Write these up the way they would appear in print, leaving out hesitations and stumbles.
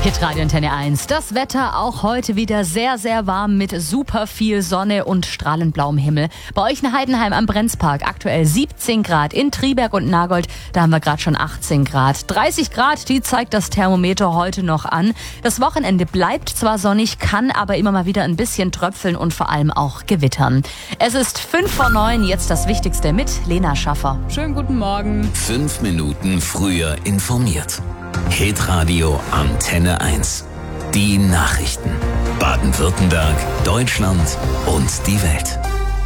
Hitradio Antenne 1. Das Wetter auch heute wieder sehr, sehr warm mit super viel Sonne und strahlend blauem Himmel. Bei euch in Heidenheim am Brenzpark aktuell 17 Grad. In Triberg und Nagold, da haben wir gerade schon 18 Grad. 30 Grad, die zeigt das Thermometer heute noch an. Das Wochenende bleibt zwar sonnig, kann aber immer mal wieder ein bisschen tröpfeln und vor allem auch gewittern. Es ist 8:55, jetzt das Wichtigste mit Lena Schaffer. Schönen guten Morgen. 5 Minuten früher informiert. Hitradio Antenne 1. Die Nachrichten. Baden-Württemberg, Deutschland und die Welt.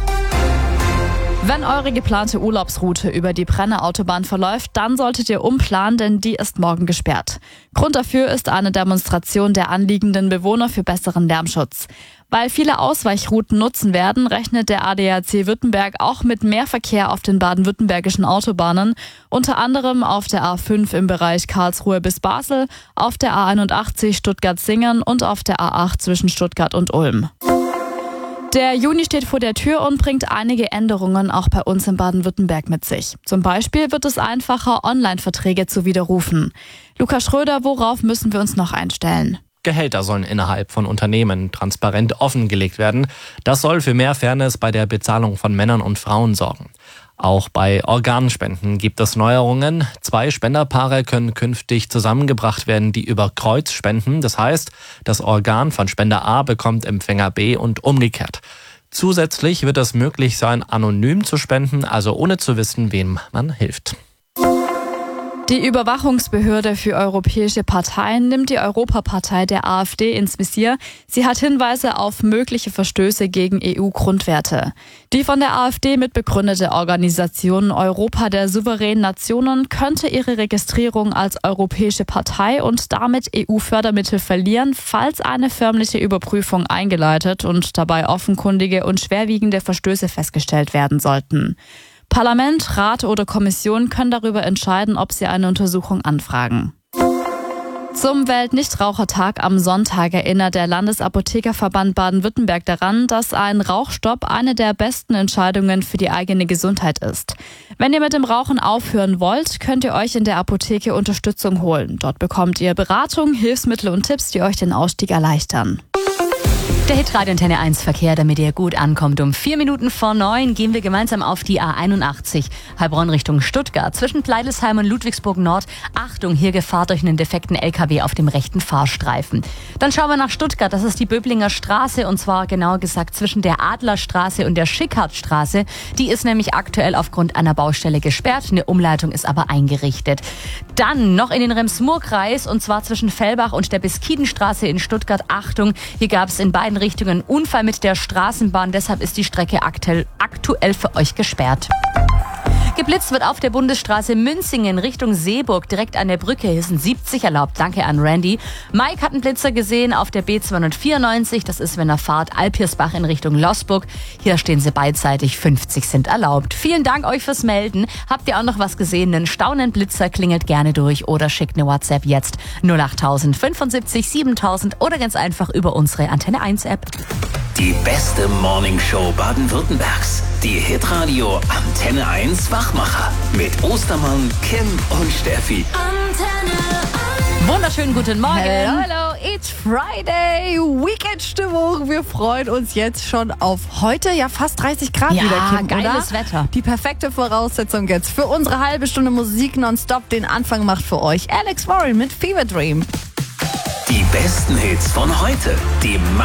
Wenn eure geplante Urlaubsroute über die Brenner Autobahn verläuft, dann solltet ihr umplanen, denn die ist morgen gesperrt. Grund dafür ist eine Demonstration der anliegenden Bewohner für besseren Lärmschutz. Weil viele Ausweichrouten nutzen werden, rechnet der ADAC Württemberg auch mit mehr Verkehr auf den baden-württembergischen Autobahnen, unter anderem auf der A5 im Bereich Karlsruhe bis Basel, auf der A81 Stuttgart-Singen und auf der A8 zwischen Stuttgart und Ulm. Der Juni steht vor der Tür und bringt einige Änderungen auch bei uns in Baden-Württemberg mit sich. Zum Beispiel wird es einfacher, Online-Verträge zu widerrufen. Lukas Schröder, worauf müssen wir uns noch einstellen? Gehälter sollen innerhalb von Unternehmen transparent offengelegt werden. Das soll für mehr Fairness bei der Bezahlung von Männern und Frauen sorgen. Auch bei Organspenden gibt es Neuerungen. 2 Spenderpaare können künftig zusammengebracht werden, die über Kreuz spenden. Das heißt, das Organ von Spender A bekommt Empfänger B und umgekehrt. Zusätzlich wird es möglich sein, anonym zu spenden, also ohne zu wissen, wem man hilft. Die Überwachungsbehörde für europäische Parteien nimmt die Europapartei der AfD ins Visier. Sie hat Hinweise auf mögliche Verstöße gegen EU-Grundwerte. Die von der AfD mitbegründete Organisation Europa der souveränen Nationen könnte ihre Registrierung als europäische Partei und damit EU-Fördermittel verlieren, falls eine förmliche Überprüfung eingeleitet und dabei offenkundige und schwerwiegende Verstöße festgestellt werden sollten. Parlament, Rat oder Kommission können darüber entscheiden, ob sie eine Untersuchung anfragen. Zum Weltnichtrauchertag am Sonntag erinnert der Landesapothekerverband Baden-Württemberg daran, dass ein Rauchstopp eine der besten Entscheidungen für die eigene Gesundheit ist. Wenn ihr mit dem Rauchen aufhören wollt, könnt ihr euch in der Apotheke Unterstützung holen. Dort bekommt ihr Beratung, Hilfsmittel und Tipps, die euch den Ausstieg erleichtern. Der Hitradio Antenne 1 Verkehr, damit ihr gut ankommt. Um 8:04 gehen wir gemeinsam auf die A81, Heilbronn Richtung Stuttgart. Zwischen Pleidelsheim und Ludwigsburg Nord. Achtung, hier Gefahr durch einen defekten LKW auf dem rechten Fahrstreifen. Dann schauen wir nach Stuttgart. Das ist die Böblinger Straße und zwar genauer gesagt zwischen der Adlerstraße und der Schickhartstraße. Die ist nämlich aktuell aufgrund einer Baustelle gesperrt. Eine Umleitung ist aber eingerichtet. Dann noch in den Rems-Murr-Kreis und zwar zwischen Fellbach und der Beskidenstraße in Stuttgart. Achtung, hier gab es in beiden Richtungen Unfall mit der Straßenbahn, deshalb ist die Strecke aktuell für euch gesperrt. Geblitzt wird auf der Bundesstraße Münzingen Richtung Seeburg, direkt an der Brücke. Hier sind 70 erlaubt. Danke an Randy. Mike hat einen Blitzer gesehen auf der B294. Das ist, wenn er fahrt, Alpirsbach in Richtung Losburg. Hier stehen sie beidseitig. 50 sind erlaubt. Vielen Dank euch fürs Melden. Habt ihr auch noch was gesehen? Einen staunenden Blitzer, klingelt gerne durch oder schickt eine WhatsApp jetzt 08000 75 7000 oder ganz einfach über unsere Antenne 1 App. Die beste Morningshow Baden-Württembergs. Die Hitradio Antenne 1 Wachmacher. Mit Ostermann, Kim und Steffi. Antenne 1. Wunderschönen guten Morgen. Hello, it's Friday, Weekend-Stimmung. Wir freuen uns jetzt schon auf heute, ja fast 30 Grad Ja, wieder, Kim, geiles oder? Wetter. Die perfekte Voraussetzung jetzt für unsere halbe Stunde Musik nonstop. Den Anfang macht für euch Alex Warren mit Fever Dream. Die besten Hits von heute. Die